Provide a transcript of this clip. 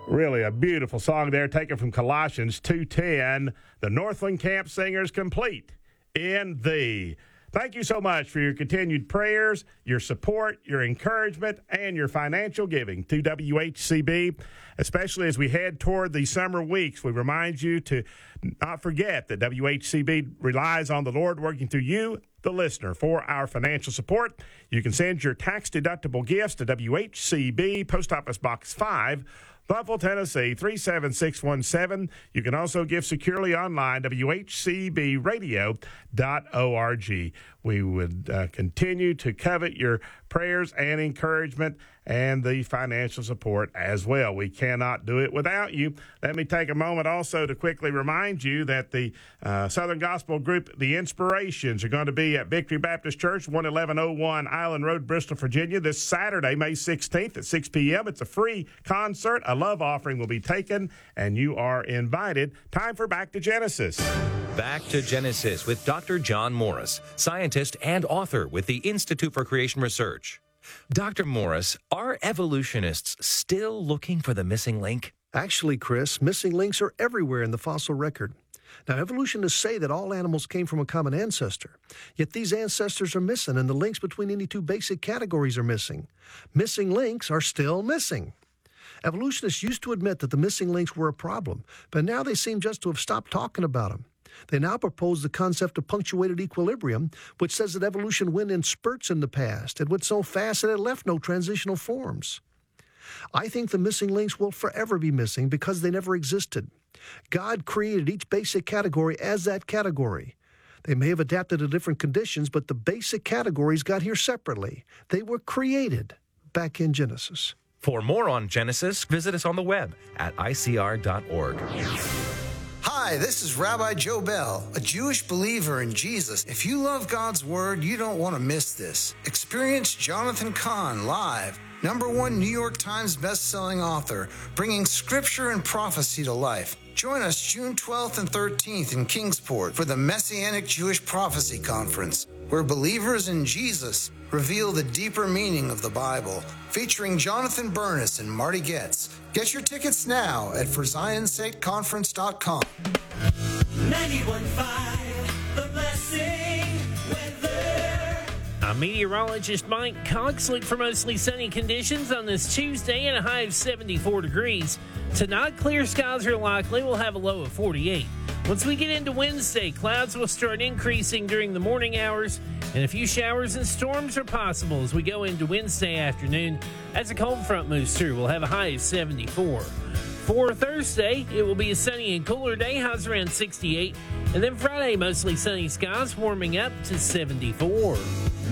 Really a beautiful song there, taken from Colossians 2:10. The Northland Camp Singers complete in thee. Thank you so much for your continued prayers, your support, your encouragement, and your financial giving to WHCB, especially as we head toward the summer weeks. We remind you to not forget that WHCB relies on the Lord working through you, the listener, for our financial support. You can send your tax-deductible gifts to WHCB, Post Office Box 5, Buffalo, Tennessee, 37617. You can also give securely online, WHCBradio.org. We would continue to covet your prayers and encouragement and the financial support as well. We cannot do it without you. Let me take a moment also to quickly remind you that the Southern Gospel Group, The Inspirations, are going to be at Victory Baptist Church, 11101 Island Road, Bristol, Virginia, this Saturday, May 16th at 6 p.m. It's a free concert. A love offering will be taken, and you are invited. Time for Back to Genesis. Back to Genesis with Dr. John Morris, scientist and author with the Institute for Creation Research. Dr. Morris, are evolutionists still looking for the missing link? Actually, Chris, missing links are everywhere in the fossil record. Now, evolutionists say that all animals came from a common ancestor, yet these ancestors are missing, and the links between any two basic categories are missing. Missing links are still missing. Evolutionists used to admit that the missing links were a problem, but now they seem just to have stopped talking about them. They now propose the concept of punctuated equilibrium, which says that evolution went in spurts in the past. It went so fast that it left no transitional forms. I think the missing links will forever be missing because they never existed. God created each basic category as that category. They may have adapted to different conditions, but the basic categories got here separately. They were created back in Genesis. For more on Genesis, visit us on the web at icr.org. Hi, this is Rabbi Joe Bell, a Jewish believer in Jesus. If you love God's Word, you don't want to miss this. Experience Jonathan Cahn live, #1 New York Times bestselling author, bringing Scripture and prophecy to life. Join us June 12th and 13th in Kingsport for the Messianic Jewish Prophecy Conference, where believers in Jesus reveal the deeper meaning of the Bible, featuring Jonathan Bernis and Marty Goetz. Get your tickets now at ForZionSakeConference.com. 91.5, The Blessing Weather. I'm meteorologist Mike Cox. Look for mostly sunny conditions on this Tuesday and a high of 74 degrees. Tonight, clear skies are likely. We'll have a low of 48. Once we get into Wednesday, clouds will start increasing during the morning hours, and a few showers and storms are possible as we go into Wednesday afternoon. As a cold front moves through, we'll have a high of 74. For Thursday, it will be a sunny and cooler day, highs around 68. And then Friday, mostly sunny skies, warming up to 74.